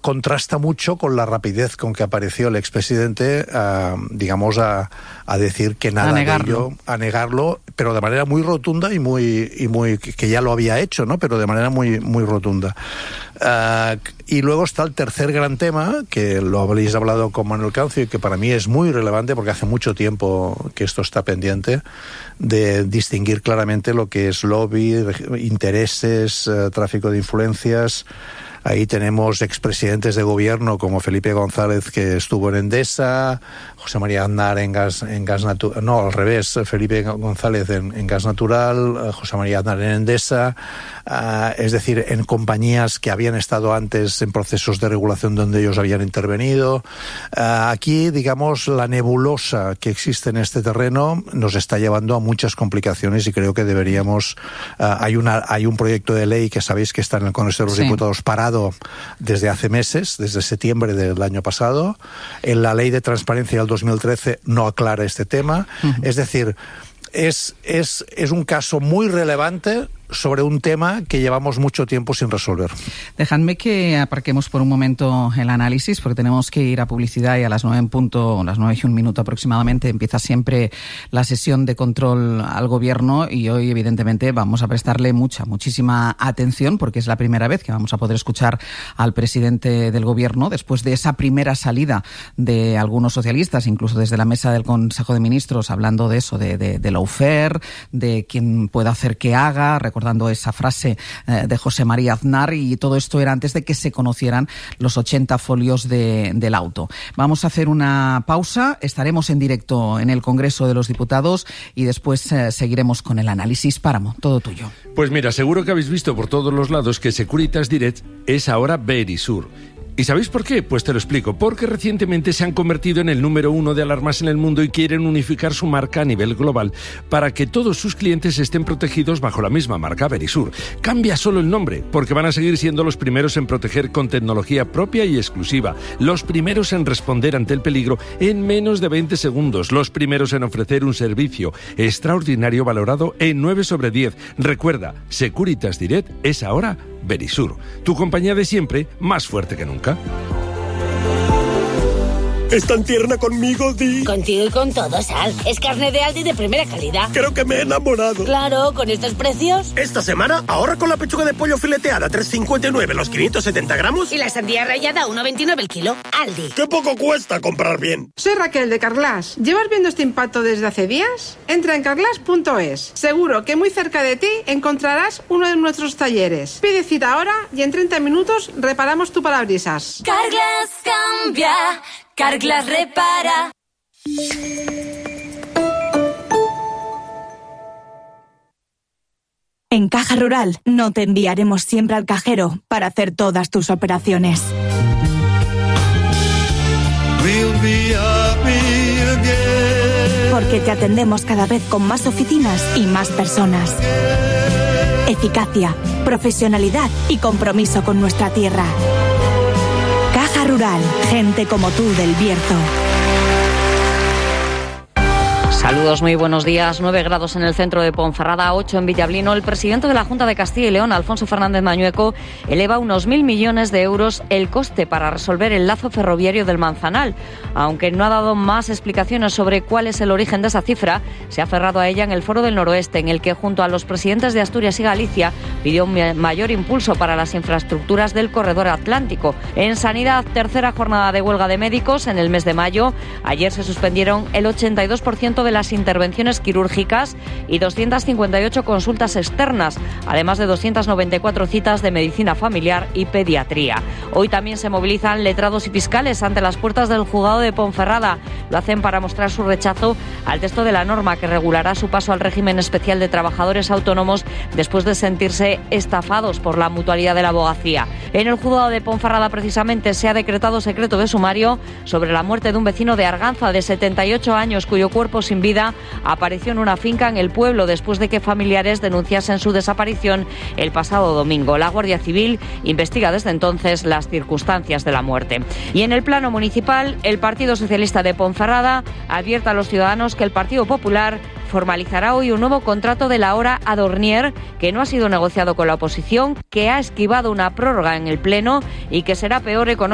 contrasta mucho con la rapidez con que apareció el expresidente, digamos, a decir que nada de ello, a negarlo, pero de manera muy rotunda y muy que ya lo había hecho, ¿no? Pero de manera muy rotunda. Y luego está el tercer gran tema, que lo habréis hablado con Manuel Cancio, y que para mí es muy relevante porque hace mucho tiempo que esto está pendiente, de distinguir claramente lo que es lobby, intereses, tráfico de influencias. Ahí tenemos expresidentes de gobierno como Felipe González, que estuvo en Endesa, José María Aznar en gas natural, no, al revés, Felipe González en gas natural, José María Aznar en Endesa, es decir, en compañías que habían estado antes en procesos de regulación donde ellos habían intervenido. Aquí, digamos, la nebulosa que existe en este terreno nos está llevando a muchas complicaciones y creo que deberíamos... hay un proyecto de ley que sabéis que está en el Congreso de los Diputados parado desde hace meses, desde septiembre del año pasado. En la Ley de Transparencia del 2013 no aclara este tema. Es decir, es un caso muy relevante sobre un tema que llevamos mucho tiempo sin resolver. Dejadme que aparquemos por un momento el análisis, porque tenemos que ir a publicidad y a las 9 en punto, las 9:01 aproximadamente, empieza siempre la sesión de control al Gobierno y hoy, evidentemente, vamos a prestarle muchísima atención porque es la primera vez que vamos a poder escuchar al presidente del Gobierno después de esa primera salida de algunos socialistas, incluso desde la mesa del Consejo de Ministros, hablando de eso, de lawfare, de quién puede hacer qué haga, recordando esa frase de José María Aznar, y todo esto era antes de que se conocieran los 80 folios del auto. Vamos a hacer una pausa, estaremos en directo en el Congreso de los Diputados y después seguiremos con el análisis. Páramo, todo tuyo. Pues mira, seguro que habéis visto por todos los lados que Securitas Direct es ahora Verisur. ¿Y sabéis por qué? Pues te lo explico. Porque recientemente se han convertido en el número 1 de alarmas en el mundo y quieren unificar su marca a nivel global para que todos sus clientes estén protegidos bajo la misma marca, Verisur. Cambia solo el nombre, porque van a seguir siendo los primeros en proteger con tecnología propia y exclusiva, los primeros en responder ante el peligro en menos de 20 segundos, los primeros en ofrecer un servicio extraordinario valorado en 9 sobre 10. Recuerda, Securitas Direct es ahora Verisur, tu compañía de siempre, más fuerte que nunca. ¿Es tan tierna conmigo, Di? Contigo y con todo, Sal. Es carne de Aldi de primera calidad. Creo que me he enamorado. Claro, con estos precios. Esta semana, ahorra con la pechuga de pollo fileteada, 3,59 los 570 gramos. Y la sandía rallada, 1,29 el kilo. Aldi. ¡Qué poco cuesta comprar bien! Soy Raquel de Carglass. ¿Llevas viendo este impacto desde hace días? Entra en carglass.es. Seguro que muy cerca de ti encontrarás uno de nuestros talleres. Pide cita ahora y en 30 minutos reparamos tu parabrisas. Carglass cambia. Carglass repara. En Caja Rural no te enviaremos siempre al cajero para hacer todas tus operaciones. Porque te atendemos cada vez con más oficinas y más personas. Eficacia, profesionalidad y compromiso con nuestra tierra. Caja Rural, gente como tú del Bierzo. Saludos, muy buenos días. 9 grados en el centro de Ponferrada, 8 en Villablino. El presidente de la Junta de Castilla y León, Alfonso Fernández Mañueco, eleva unos 1.000 millones de euros el coste para resolver el lazo ferroviario del Manzanal. Aunque no ha dado más explicaciones sobre cuál es el origen de esa cifra, se ha aferrado a ella en el Foro del Noroeste, en el que junto a los presidentes de Asturias y Galicia pidió un mayor impulso para las infraestructuras del corredor atlántico. En sanidad, tercera jornada de huelga de médicos en el mes de mayo. Ayer se suspendieron el 82% de las intervenciones quirúrgicas y 258 consultas externas, además de 294 citas de medicina familiar y pediatría. Hoy también se movilizan letrados y fiscales ante las puertas del juzgado de Ponferrada. Lo hacen para mostrar su rechazo al texto de la norma que regulará su paso al régimen especial de trabajadores autónomos después de sentirse estafados por la mutualidad de la abogacía. En el juzgado de Ponferrada, precisamente, se ha decretado secreto de sumario sobre la muerte de un vecino de Arganza de 78 años cuyo cuerpo sin vida apareció en una finca en el pueblo después de que familiares denunciasen su desaparición el pasado domingo. La Guardia Civil investiga desde entonces las circunstancias de la muerte. Y en el plano municipal, el Partido Socialista de Ponferrada advierte a los ciudadanos que el Partido Popular formalizará hoy un nuevo contrato de la hora a Dornier que no ha sido negociado con la oposición, que ha esquivado una prórroga en el Pleno y que será peor económicamente